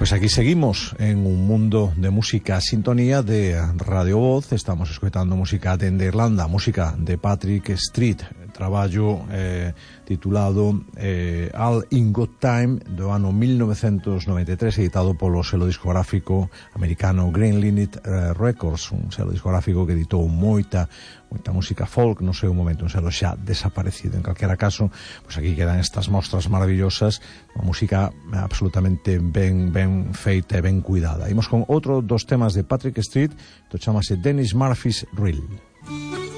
Pues aquí seguimos en un mundo de música sintonía de Radio Voz. Estamos escoitando música dende Irlanda, música de Patrick Street, traballo titulado All in Good Time do ano 1993, editado polo selo discográfico americano Green Linnet Records, un selo discográfico que editou moita música folk no seu momento, un selo xa desaparecido. En calquera caso, pues aquí quedan estas mostras maravillosas, unha música absolutamente ben feita e ben cuidada. Imos con outro dos temas de Patrick Street, que chamase Dennis Murphy's Reel.